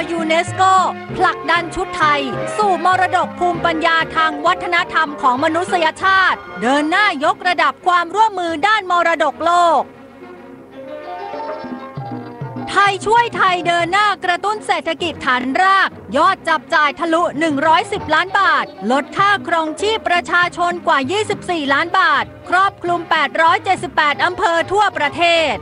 ยูเนสโกผลักดันชุดไทยสู่มรดกภูมิปัญญาทางวัฒนธรรมของมนุษยชาติเดินหน้ายกระดับความร่วมมือด้านมรดกโลกไทยช่วยไทยเดินหน้ากระตุ้นเศรษฐกิจฐานรากยอดจับจ่ายทะลุ110ล้านบาทลดค่าครองชีพประชาชนกว่า24ล้านบาทครอบคลุม878อำเภอทั่วประเทศ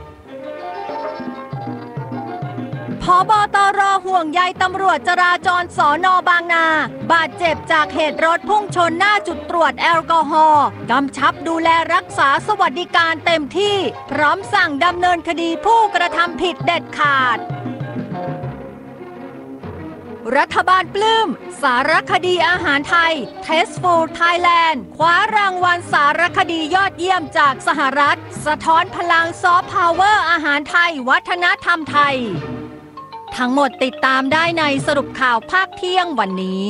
ผบ.ตร.ห่วงใยตำรวจจราจรสน.บางนาบาดเจ็บจากเหตุรถพุ่งชนหน้าจุดตรวจแอลกอฮอล์กำชับดูแลรักษาสวัสดิการเต็มที่พร้อมสั่งดำเนินคดีผู้กระทำผิดเด็ดขาดรัฐบาลปลื้มสารคดีอาหารไทย Tasteful Thailand คว้ารางวัลสารคดียอดเยี่ยมจากสหรัฐสะท้อนพลังซอฟต์พาวเวอร์อาหารไทยวัฒนธรรมไทยทั้งหมดติดตามได้ในสรุปข่าวภาคเที่ยงวันนี้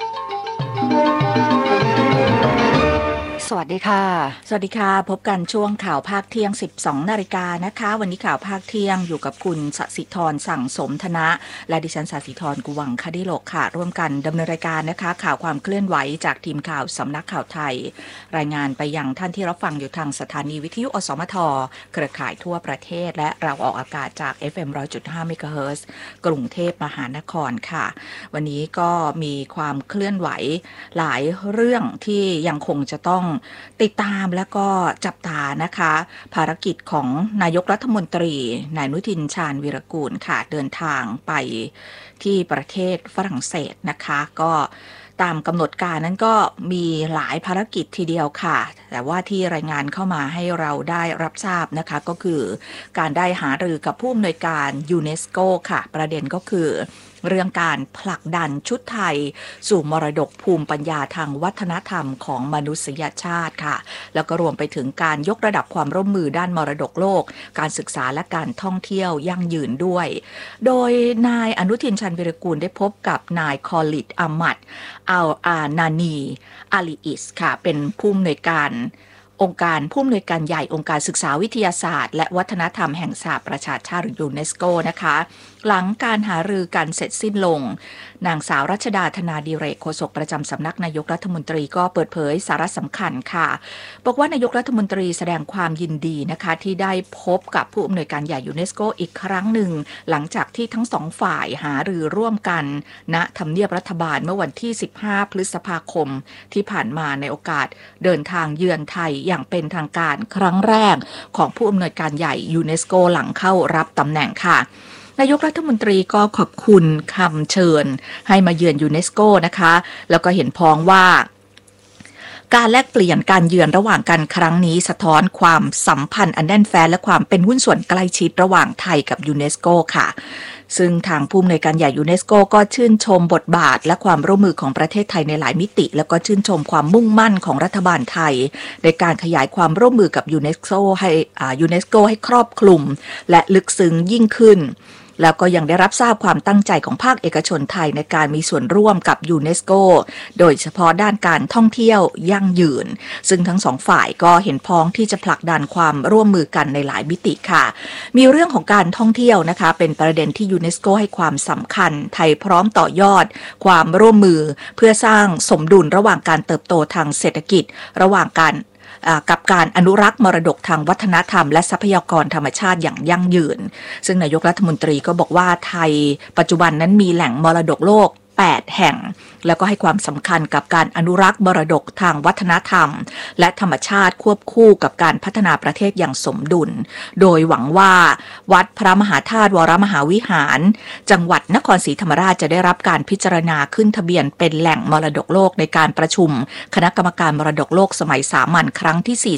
สวัสดีค่ะสวัสดีค่ะพบกันช่วงข่าวภาคเที่ยง 12 นาฬิกานะคะวันนี้ข่าวภาคเที่ยงอยู่กับคุณสศิธรสั่งสมธนะและดิฉันสศิธรกุวังคดิโลกค่ะร่วมกันดำเนินรายการนะคะข่าวความเคลื่อนไหวจากทีมข่าวสำนักข่าวไทยรายงานไปยังท่านที่รับฟังอยู่ทางสถานีวิทยุอสมทเครือข่ายทั่วประเทศและเราออกอากาศจาก FM 100.5 เมกะเฮิรตซ์กรุงเทพมหานครค่ะวันนี้ก็มีความเคลื่อนไหวหลายเรื่องที่ยังคงจะต้องติดตามและก็จับตานะคะภารกิจของนายกรัฐมนตรีนายอนุทินชาญวีรกูลค่ะเดินทางไปที่ประเทศฝรั่งเศสนะคะก็ตามกำหนดการนั้นก็มีหลายภารกิจทีเดียวค่ะแต่ว่าที่รายงานเข้ามาให้เราได้รับทราบนะคะก็คือการได้หารือกับผู้อำนวยการยูเนสโกค่ะประเด็นก็คือเรื่องการผลักดันชุดไทยสู่มรดกภูมิปัญญาทางวัฒนธรรมของมนุษยชาติค่ะแล้วก็รวมไปถึงการยกระดับความร่วมมือด้านมรดกโลกการศึกษาและการท่องเที่ยวยั่งยืนด้วยโดยนายอนุทินชาญวีรกูลได้พบกับนายคอลิดอามัดอัลอานานีอาลีอิสค่ะเป็นผู้อำนวยการองค์การผู้อำนวยการใหญ่องค์การศึกษาวิทยาศาสตร์และวัฒนธรรมแห่งสหประชาชาติหรือยูเนสโกนะคะหลังการหารือกันเสร็จสิ้นลงนางสาวรัชดาธนาดิเรกโฆษกประจำสำนักนายกรัฐมนตรีก็เปิดเผยสาระสำคัญค่ะบอกว่านายกรัฐมนตรีแสดงความยินดีนะคะที่ได้พบกับผู้อำนวยการใหญ่ยูเนสโกอีกครั้งหนึ่งหลังจากที่ทั้งสองฝ่ายหารือร่วมกันณทำเนียบรัฐบาลเมื่อวันที่15พฤษภาคมที่ผ่านมาในโอกาสเดินทางเยือนไทยอย่างเป็นทางการครั้งแรกของผู้อำนวยการใหญ่ยูเนสโกหลังเข้ารับตำแหน่งค่ะนายกรัฐมนตรีก็ขอบคุณคำเชิญให้มาเยือนยูเนสโกนะคะแล้วก็เห็นพ้องว่าการแลกเปลี่ยนการเยือนระหว่างกันครั้งนี้สะท้อนความสัมพันธ์อันแน่นแฟ้นและความเป็นหุ้นส่วนใกล้ชิดระหว่างไทยกับยูเนสโกค่ะซึ่งทางผู้อำนวยการใหญ่ยูเนสโกก็ชื่นชมบทบาทและความร่วมมือของประเทศไทยในหลายมิติแล้วก็ชื่นชมความมุ่งมั่นของรัฐบาลไทยในการขยายความร่วมมือกับยูเนสโกให้ครอบคลุมและลึกซึ้งยิ่งขึ้นแล้วก็ยังได้รับทราบความตั้งใจของภาคเอกชนไทยในการมีส่วนร่วมกับยูเนสโกโดยเฉพาะด้านการท่องเที่ยวยั่งยืนซึ่งทั้งสองฝ่ายก็เห็นพ้องที่จะผลักดันความร่วมมือกันในหลายมิติค่ะมีเรื่องของการท่องเที่ยวนะคะเป็นประเด็นที่ยูเนสโกให้ความสำคัญไทยพร้อมต่อยอดความร่วมมือเพื่อสร้างสมดุลระหว่างการเติบโตทางเศรษฐกิจระหว่างกับการอนุรักษ์มรดกทางวัฒนธรรมและทรัพยากรธรรมชาติอย่างยั่งยืนซึ่งนายกรัฐมนตรีก็บอกว่าไทยปัจจุบันนั้นมีแหล่งมรดกโลก8แห่งแล้วก็ให้ความสำคัญกับการอนุรักษ์มรดกทางวัฒนธรรมและธรรมชาติควบคู่กับการพัฒนาประเทศอย่างสมดุลโดยหวังว่าวัดพระมหาธาตุวรมหาวิหารจังหวัดนครศรีธรรมราชจะได้รับการพิจารณาขึ้นทะเบียนเป็นแหล่งมรดกโลกในการประชุมคณะกรรมการมรดกโลกสมัยสามัญครั้งที่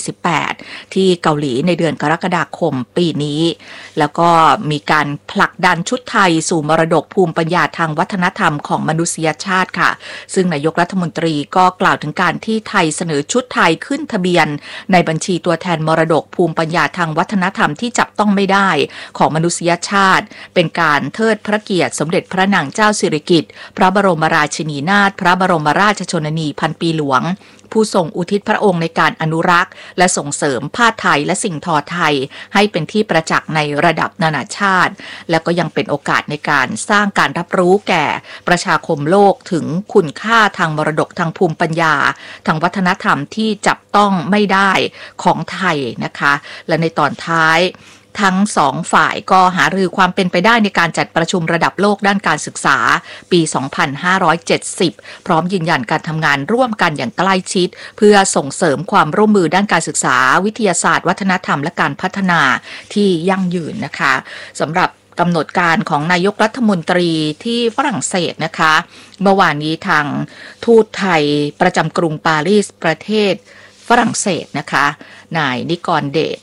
48ที่เกาหลีในเดือนกรกฎาคมปีนี้แล้วก็มีการผลักดันชุดไทยสู่มรดกภูมิปัญญาทางวัฒนธรรมของมนุษยชาติค่ะซึ่งนายกรัฐมนตรีก็กล่าวถึงการที่ไทยเสนอชุดไทยขึ้นทะเบียนในบัญชีตัวแทนมรดกภูมิปัญญาทางวัฒนธรรมที่จับต้องไม่ได้ของมนุษยชาติเป็นการเทิดพระเกียรติสมเด็จพระนางเจ้าสิริกิติ์พระบรมราชินีนาถพระบรมราชชนนีพันปีหลวงผู้ทรงอุทิศพระองค์ในการอนุรักษ์และส่งเสริมผ้าไทยและสิ่งทอไทยให้เป็นที่ประจักษ์ในระดับนานาชาติและก็ยังเป็นโอกาสในการสร้างการรับรู้แก่ประชาคมโลกถึงคุณค่าทางมรดกทางภูมิปัญญาทางวัฒนธรรมที่จับต้องไม่ได้ของไทยนะคะและในตอนท้ายทั้งสองฝ่ายก็หารือความเป็นไปได้ในการจัดประชุมระดับโลกด้านการศึกษาปี 2570 พร้อมยืนยันการทำงานร่วมกันอย่างใกล้ชิดเพื่อส่งเสริมความร่วมมือด้านการศึกษาวิทยาศาสตร์วัฒนธรรมและการพัฒนาที่ยั่งยืนนะคะสำหรับกำหนดการของนายกรัฐมนตรีที่ฝรั่งเศสนะคะเมื่อวานนี้ทางทูตไทยประจำกรุงปารีสประเทศฝรั่งเศสนะคะนายนิกรเดช